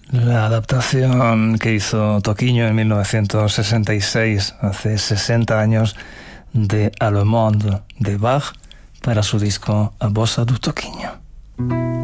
La adaptación que hizo Toquinho en 1966, hace 60 años, de Allemande de Bach para su disco A Bossa do Toquinho.